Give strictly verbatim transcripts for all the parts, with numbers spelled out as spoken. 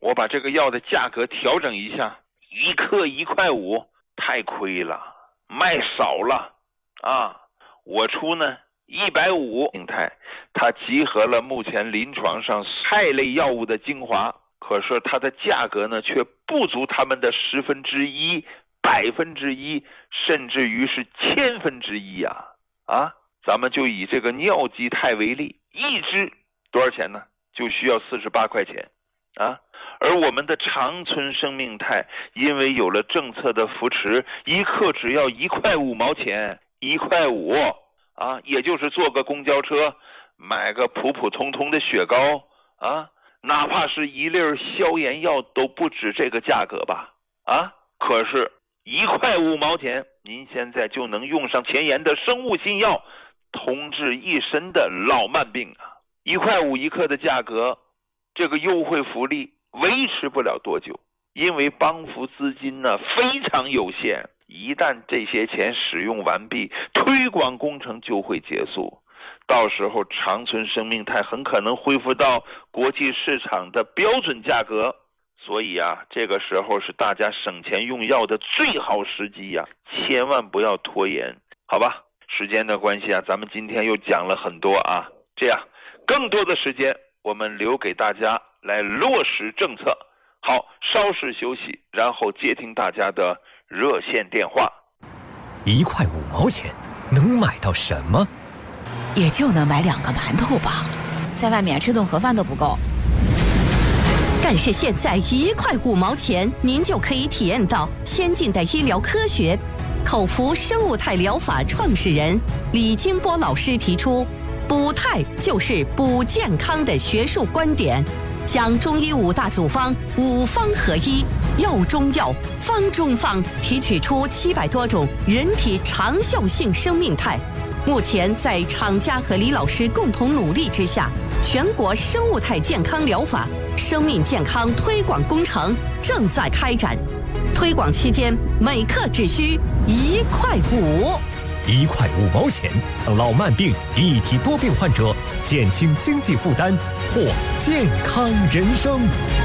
我把这个药的价格调整一下，一克一块五，太亏了，卖少了啊！我出呢一百五，它集合了目前临床上肽类药物的精华，可是它的价格呢却不足他们的十分之一、百分之一，甚至于是千分之一呀！啊，咱们就以这个尿基肽为例，一支多少钱呢？就需要四十八块钱啊！而我们的长春生命肽，因为有了政策的扶持，一克只要一块五毛钱，一块五啊，也就是坐个公交车，买个普普通通的雪糕啊，哪怕是一粒消炎药都不止这个价格吧？啊，可是一块五毛钱，您现在就能用上前沿的生物新药，通治一身的老慢病啊！一块五一克的价格，这个优惠福利维持不了多久，因为帮扶资金呢非常有限，一旦这些钱使用完毕，推广工程就会结束，到时候长春生命肽很可能恢复到国际市场的标准价格。所以啊，这个时候是大家省钱用药的最好时机呀、啊，千万不要拖延，好吧？时间的关系啊，咱们今天又讲了很多啊，这样更多的时间我们留给大家来落实政策。好，稍事休息，然后接听大家的热线电话。 一块五毛钱能买到什么？ 也就能买两个馒头吧，在外面吃顿盒饭都不够。 但是现在一块五毛钱，您就可以体验到先进的医疗科学。口服生物肽疗法创始人李金波老师提出，补肽就是补健康的学术观点，将中医五大组方五方合一，药中药，方中方，提取出七百多种人体长效性生命肽。目前在厂家和李老师共同努力之下，全国生物肽健康疗法生命健康推广工程正在开展。推广期间，每克只需一块五， 一块五毛钱，老慢病、一体多病患者减轻经济负担，获健康人生。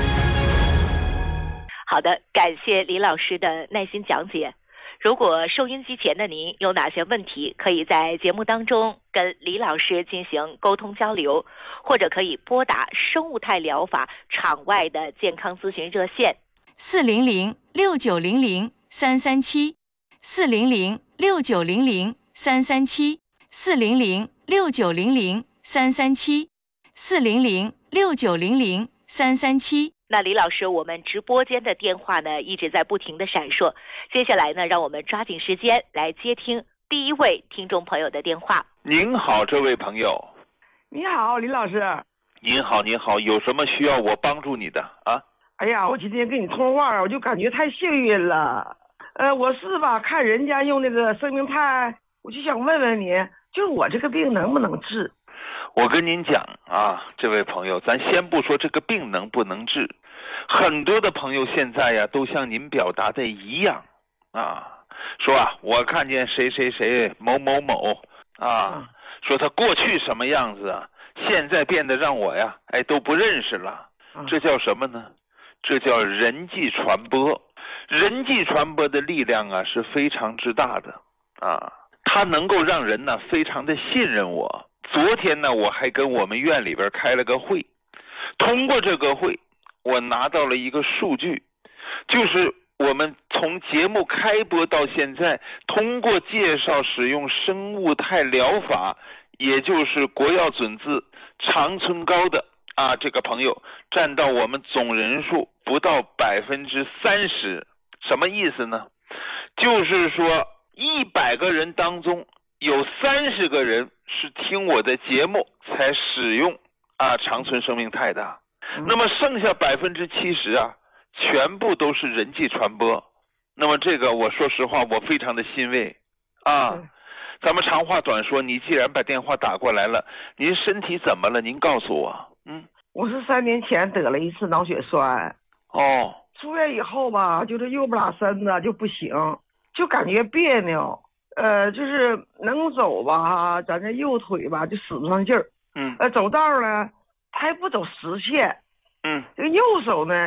好的，感谢李老师的耐心讲解。如果收音机前的您有哪些问题，可以在节目当中跟李老师进行沟通交流，或者可以拨打生物肽疗法场外的健康咨询热线四零零六九零零三三七，四零零六九零零三三七，四零零六九零零三三七，四零零六九零零三三七。 那李老师，我们直播间的电话呢一直在不停的闪烁，接下来呢，让我们抓紧时间来接听第一位听众朋友的电话。 您好，这位朋友。 你好，李老师。 您好，您好，有什么需要我帮助你的啊？ 哎呀，我今天跟你通话，我就感觉太幸运了。呃，我是吧，看人家用那个生命肽，我就想问问你，就我这个病能不能治？ 我跟您讲啊，这位朋友，咱先不说这个病能不能治，很多的朋友现在呀，都像您表达的一样啊，说啊，我看见谁谁谁某某某啊，说他过去什么样子啊，现在变得让我呀，哎都不认识了。这叫什么呢？这叫人际传播。人际传播的力量啊，是非常之大的啊，它能够让人呢非常的信任我。昨天呢，我还跟我们院里边开了个会，通过这个会，我拿到了一个数据，就是我们从节目开播到现在，通过介绍使用生物肽疗法，也就是国药准字长春高的啊这个朋友，占到我们总人数不到百分之三十。什么意思呢？就是说一百个人当中有三十个人是听我的节目才使用啊长春生命肽的，那么剩下百分之七十啊，全部都是人际传播。那么这个我说实话，我非常的欣慰啊。咱们长话短说，你既然把电话打过来了，您身体怎么了？您告诉我。嗯， 我是三年前得了一次脑血栓。 哦。 出院以后吧，就是右不拉身子就不行，就感觉别扭。呃，就是能走吧，咱这右腿吧就使不上劲儿。 嗯。 呃，走道呢，他还不走实线。 嗯。 这个右手呢